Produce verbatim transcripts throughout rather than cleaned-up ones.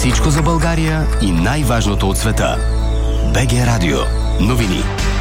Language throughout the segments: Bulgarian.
Всичко за България и най-важното от света. БГ Радио. Новини.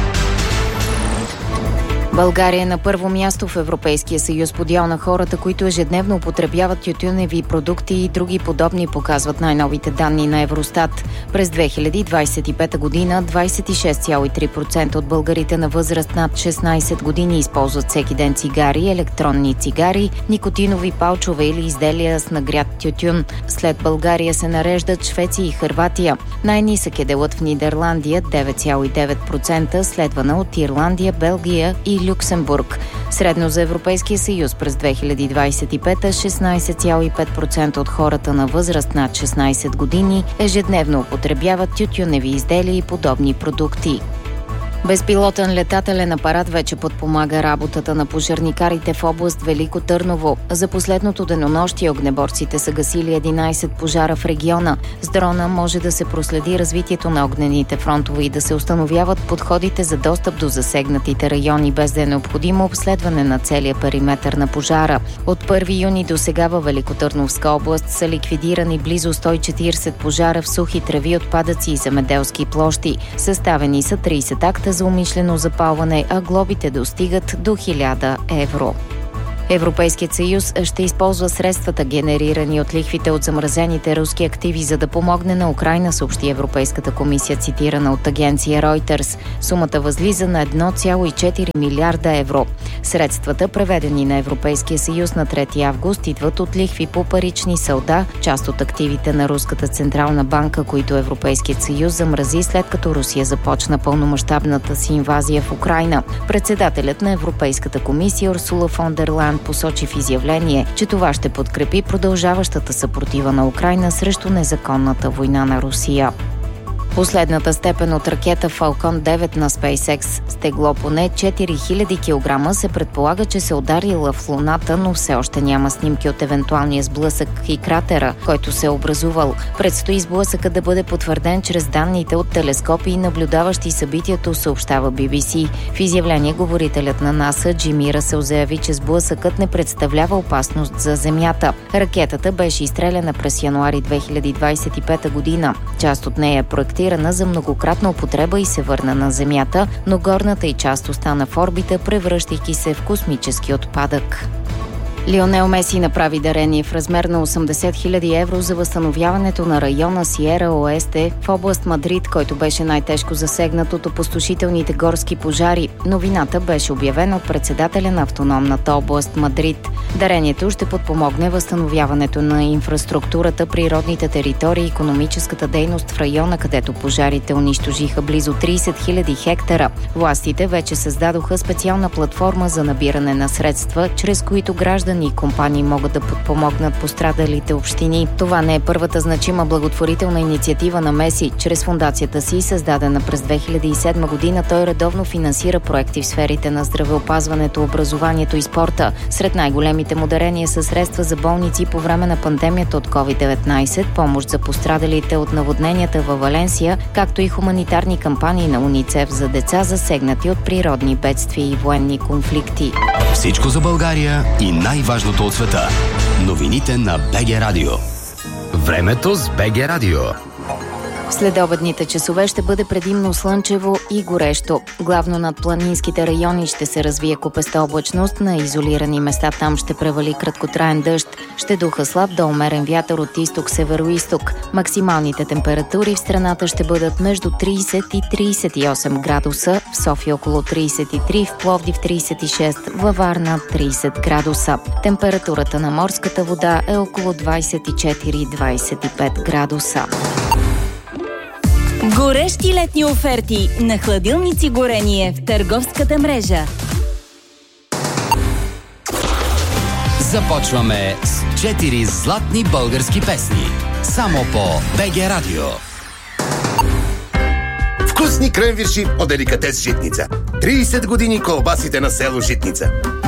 България е на първо място в Европейския съюз по дял на хората, които ежедневно употребяват тютюневи продукти и други подобни, показват най-новите данни на Евростат. През две хиляди двадесет и пета година двадесет и шест цяло и три процента от българите на възраст над шестнадесет години използват всеки ден цигари, електронни цигари, никотинови палчове или изделия с нагрят тютюн. След България се нареждат Швеция и Хърватия. Най-нисък е делът в Нидерландия девет цяло и девет процента, следвана от Ирландия, Белгия и Люксембург. Средно за Европейския съюз през две хиляди двадесет и пета шестнадесет цяло и пет процента от хората на възраст над шестнадесет години ежедневно употребяват тютюневи изделия и подобни продукти. Безпилотен летателен апарат вече подпомага работата на пожарникарите в област Велико Търново. За последното денонощие огнеборците са гасили единадесет пожара в региона. С дрона може да се проследи развитието на огнените фронтове и да се установяват подходите за достъп до засегнатите райони, без да е необходимо обследване на целия периметър на пожара. От първи юни до сега във Великотърновска област са ликвидирани близо сто и четиридесет пожара в сухи треви, отпадъци и земеделски площи. Съставени са тридесет акта за умишлено запалване, а глобите достигат до хиляда евро. Европейският съюз ще използва средствата, генерирани от лихвите от замразените руски активи, за да помогне на Украйна, съобщи Европейската комисия, цитирана от агенция Reuters. Сумата възлиза на едно цяло и четири милиарда евро. Средствата, преведени на Европейския съюз на трети август, идват от лихви по парични салда, част от активите на Руската централна банка, които Европейският съюз замрази след като Русия започна пълномащабната си инвазия в Украйна. Председателят на Европейската комисия Урсула фон дер Лайен посочи в изявление, че това ще подкрепи продължаващата съпротива на Украйна срещу незаконната война на Русия. Последната степен от ракета Falcon девет на SpaceX с тегло поне четири хиляди килограма се предполага, че се ударила в Луната, но все още няма снимки от евентуалния сблъсък и кратера, който се е образувал. Предстои сблъсъка да бъде потвърден чрез данните от телескопи и наблюдаващи събитието, съобщава Би Би Си. В изявление говорителят на НАСА Джими Ръсел заяви, че сблъсъкът не представлява опасност за Земята. Ракетата беше изстреляна през януари две хиляди двадесет и пета година. Част от нея е проектирана за многократна употреба и се върна на Земята, но горната и част остана в орбита, превръщайки се в космически отпадък. Лионел Меси направи дарение в размер на осемдесет хиляди евро за възстановяването на района Сиера Оесте в област Мадрид, който беше най-тежко засегнат от опустошителните горски пожари. Новината беше обявена от председателя на автономната област Мадрид. Дарението ще подпомогне възстановяването на инфраструктурата, природните територии и икономическата дейност в района, където пожарите унищожиха близо тридесет хиляди хектара. Властите вече създадоха специална платформа за набиране на средства, чрез които граждани и компании могат да подпомогнат пострадалите общини. Това не е първата значима благотворителна инициатива на Меси. Чрез фондацията си, създадена през две хиляди и седма година, той редовно финансира проекти в сферите на здравеопазването, образованието и спорта. Сред най-големите му дарения са средства за болници по време на пандемията от ковид деветнадесет, помощ за пострадалите от наводненията във Валенсия, както и хуманитарни кампании на УНИЦЕФ за деца, засегнати от природни бедствия и военни конфликти. Всичко за България и най-важното от света. Новините на БГ Радио. Времето с БГ Радио. Следобедните часове ще бъде предимно слънчево и горещо. Главно над планинските райони ще се развие купеста облачност, на изолирани места там ще превали краткотраен дъжд. Ще духа слаб до умерен вятър от изток, североизток. Максималните температури в страната ще бъдат между тридесет и тридесет и осем градуса, в София около тридесет и три, в Пловдив тридесет и шест, във Варна тридесет градуса. Температурата на морската вода е около двадесет и четири до двадесет и пет градуса. Горещи летни оферти на хладилници горение в търговската мрежа. Започваме с четири златни български песни. Само по БГ Радио. Вкусни кренвирши от деликатес Житница. тридесет години колбасите на село Житница.